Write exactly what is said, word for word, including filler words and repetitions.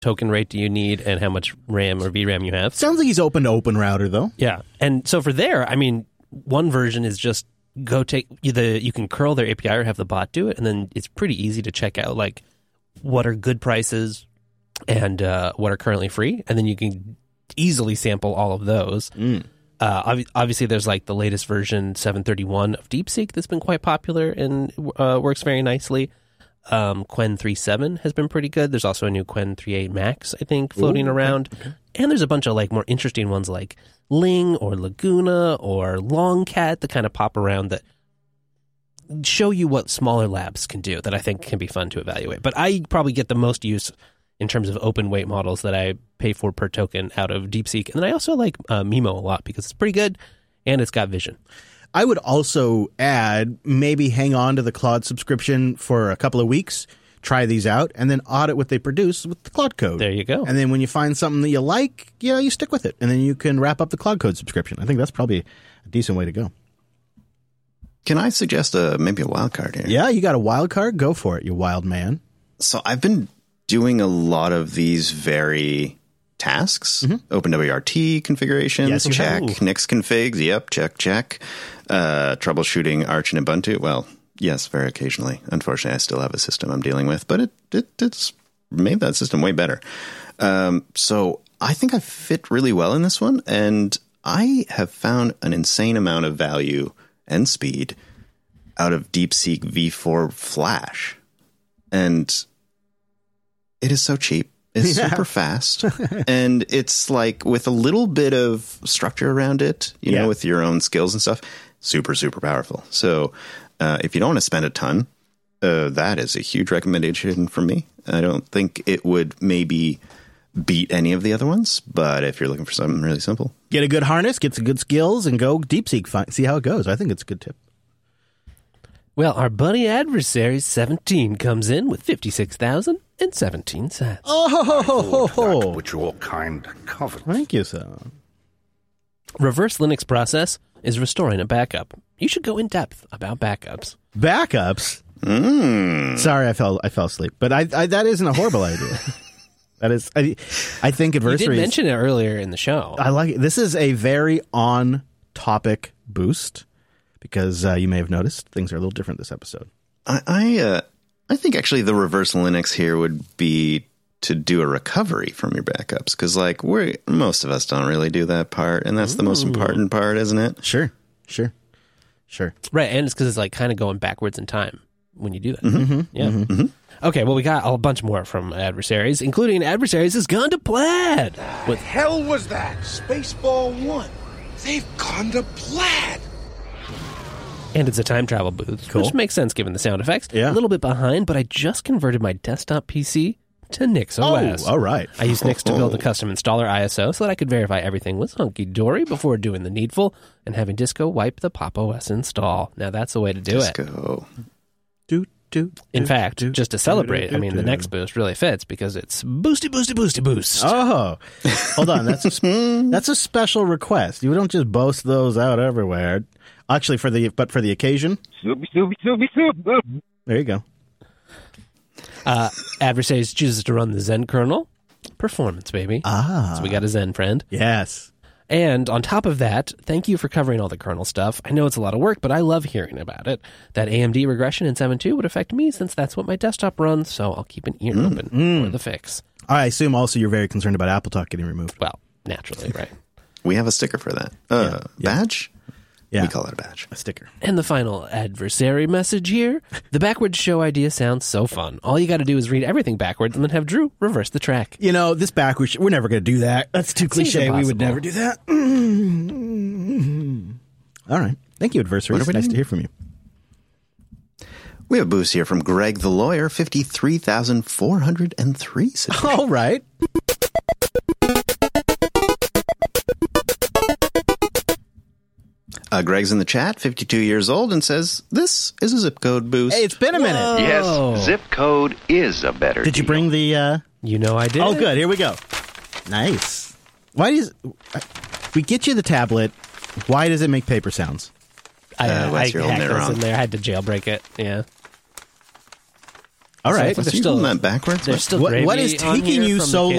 token rate do you need and how much RAM or V RAM you have. Sounds like he's open to Open Router, though. Yeah. And so for there, I mean, one version is just go take the, you can curl their A P I or have the bot do it. And then it's pretty easy to check out like what are good prices and uh, what are currently free. And then you can easily sample all of those. Mm. Uh, ob- obviously, there's like the latest version seven thirty-one of DeepSeek that's been quite popular and uh, works very nicely. Um, Qwen three point seven has been pretty good. There's also a new Qwen three point eight Max, I think, floating Ooh, around. Okay. And there's a bunch of like more interesting ones like Ling or Laguna or Longcat that kind of pop around that show you what smaller labs can do that I think can be fun to evaluate. But I probably get the most use in terms of open weight models that I pay for per token out of DeepSeek. And then I also like uh, Mimo a lot because it's pretty good and it's got vision. I would also add maybe hang on to the Claude subscription for a couple of weeks, try these out, and then audit what they produce with the Claude Code. There you go. And then when you find something that you like, yeah, you stick with it. And then you can wrap up the Claude Code subscription. I think that's probably a decent way to go. Can I suggest a maybe a wild card here? Yeah, you got a wild card? Go for it, you wild man. So I've been doing a lot of these very tasks. Mm-hmm. OpenWRT configurations, yes, check. have. Nix configs, yep, check, check. Uh, troubleshooting Arch and Ubuntu, well, yes, very occasionally. Unfortunately, I still have a system I'm dealing with, but it, it it's made that system way better. Um, so I think I fit really well in this one, and I have found an insane amount of value and speed out of DeepSeek V four Flash. And it is so cheap. It's yeah. super fast. And it's like with a little bit of structure around it, you yeah. know, with your own skills and stuff, super, super powerful. So uh, if you don't want to spend a ton, uh, that is a huge recommendation for me. I don't think it would maybe beat any of the other ones, but if you're looking for something really simple. Get a good harness, get some good skills, and go DeepSeek. Find, see how it goes. I think it's a good tip. Well, our buddy Adversary seventeen comes in with fifty-six thousand seventeen cents. Oh, ho, ho, ho. That which your kind covet. Thank you, sir. Reverse Linux process is restoring a backup. You should go in depth about backups. Backups? Mm. Sorry, I fell I fell asleep. But I, I that isn't a horrible idea. That is, I, I think Adversary. You did mention it earlier in the show. I like it. This is a very on-topic boost because uh, you may have noticed things are a little different this episode. I I, uh, I think actually the reverse Linux here would be to do a recovery from your backups because, like, we most of us don't really do that part, and that's Ooh. the most important part, isn't it? Sure, sure, sure. Right, and it's because it's like kind of going backwards in time when you do that. Mm-hmm. Yeah. Mm-hmm. Okay, well, we got a bunch more from Adversaries, including Adversaries has gone to Plaid. What the hell was that? Spaceball one. They've gone to Plaid. And it's a time travel booth, cool. which makes sense given the sound effects. Yeah. A little bit behind, but I just converted my desktop P C to NixOS. Oh, all right. I used Nix to build a custom installer I S O so that I could verify everything was hunky-dory before doing the needful and having Disco wipe the Pop! O S install. Now, that's the way to do Disco. it. Disco. Do, do, In do, fact, do, just to celebrate, do, do, I mean, do. the next boost really fits because it's boosty, boosty, boosty, boost. Oh, hold on. That's a, sp- that's a special request. You don't just boast those out everywhere. Actually, for the but for the occasion. There you go. Uh, Adversaries chooses to run the Zen kernel. Performance, baby. Ah. So we got a Zen friend. Yes. And on top of that, thank you for covering all the kernel stuff. I know it's a lot of work, but I love hearing about it. That A M D regression in seven point two would affect me since that's what my desktop runs, so I'll keep an ear Mm, open mm. for the fix. I assume also you're very concerned about AppleTalk getting removed. Well, naturally, right. We have a sticker for that. Uh, Yeah, yeah. Badge? Yeah. We call it a badge. A sticker. And the final Adversary message here. The backwards show idea sounds so fun. All you got to do is read everything backwards and then have Drew reverse the track. You know, this backwards, we're never going to do that. That's too Seems cliche. We would impossible. never do that. All right. Thank you, Adversary. What are we Nice doing? to hear from you. We have a boost here from Greg the Lawyer, fifty-three thousand four hundred three. All right. Uh, Greg's in the chat, fifty-two years old, and says, this is a zip code boost. Hey, it's been a minute. Whoa. Yes, zip code is a better Did you deal. bring the... Uh... You know I did. Oh, good. Here we go. Nice. Why does... We get you the tablet. Why does it make paper sounds? I, Uh, uh, I what's your old hacked name this wrong? in there. I had to jailbreak it. Yeah. All right. So Are you still, doing that backwards? there's still What, gravy what is on taking here you from so the